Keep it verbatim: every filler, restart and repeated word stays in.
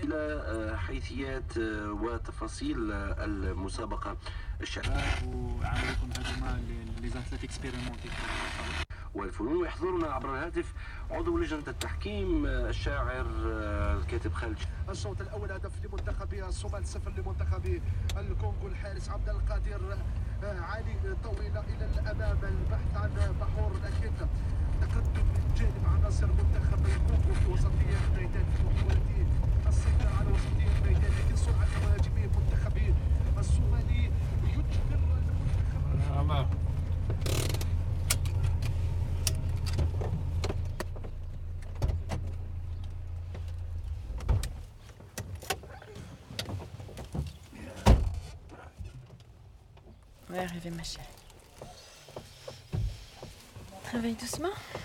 إلى حيثيات وتفاصيل المسابقة الشعبية وعملكم هذوما لي زاتليت اكسبيريمونتي. والفنون. يحضرنا عبر الهاتف عضو لجنة التحكيم الشاعر الكاتب خالد. الشوط الأول هدف لمنتخب الصومال، صفر لمنتخب الكونغو. الحارس عبد القادر عالي طويلة إلى الأمام، البحث عن بحور، لكن تقدم من جانب عناصر منتخب الكونغو في وسطية الميدان في محاولة السيطرة على وسطية الميدان، لكن سرعة مهاجمي المنتخب الصومالي يجبر المنتخب. On va arriver, ma chérie. Travaille doucement.